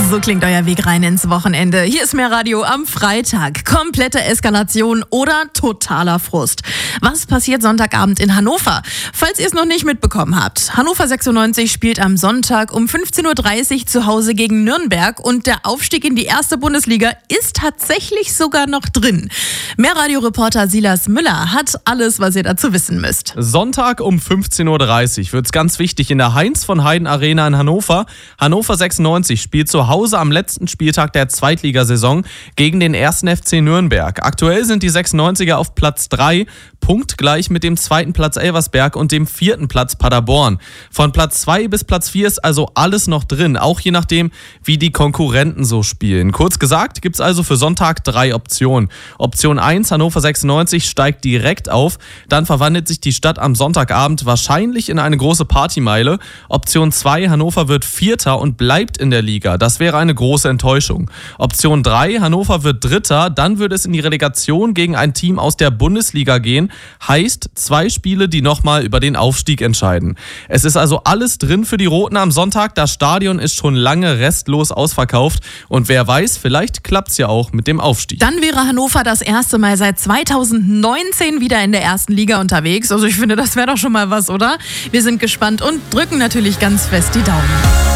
So klingt euer Weg rein ins Wochenende. Hier ist mehr Radio am Freitag. Komplette Eskalation oder totaler Frust. Was passiert Sonntagabend in Hannover? Falls ihr es noch nicht mitbekommen habt. Hannover 96 spielt am Sonntag um 15.30 Uhr zu Hause gegen Nürnberg und der Aufstieg in die erste Bundesliga ist tatsächlich sogar noch drin. Mehr Radioreporter Silas Müller hat alles, was ihr dazu wissen müsst. Sonntag um 15.30 Uhr wird es ganz wichtig in der Heinz von Heiden Arena in Hannover. Hannover 96 spielt zu Hause am letzten Spieltag der Zweitligasaison gegen den 1. FC Nürnberg. Aktuell sind die 96er auf Platz 3, punktgleich mit dem 2. Platz Elversberg und dem 4. Platz Paderborn. Von Platz 2 bis Platz 4 ist also alles noch drin, auch je nachdem, wie die Konkurrenten so spielen. Kurz gesagt, gibt es also für Sonntag 3 Optionen. Option 1, Hannover 96 steigt direkt auf, dann verwandelt sich die Stadt am Sonntagabend wahrscheinlich in eine große Partymeile. Option 2, Hannover wird Vierter und bleibt in der Liga. Das wäre eine große Enttäuschung. Option 3, Hannover wird Dritter, dann würde es in die Relegation gegen ein Team aus der Bundesliga gehen. Heißt 2 Spiele, die nochmal über den Aufstieg entscheiden. Es ist also alles drin für die Roten am Sonntag. Das Stadion ist schon lange restlos ausverkauft. Und wer weiß, vielleicht klappt es ja auch mit dem Aufstieg. Dann wäre Hannover das erste Mal seit 2019 wieder in der ersten Liga unterwegs. Also ich finde, das wäre doch schon mal was, oder? Wir sind gespannt und drücken natürlich ganz fest die Daumen.